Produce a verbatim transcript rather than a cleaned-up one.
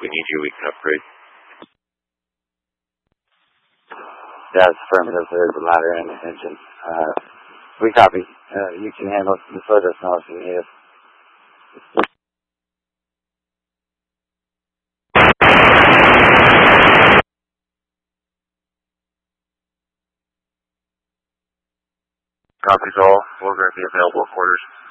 we need you, we can upgrade. That's affirmative. There's a ladder and an engine. Uh, we copy. Uh, you can handle it. Just let us know if you need it. Copies all. We're going to be available at quarters.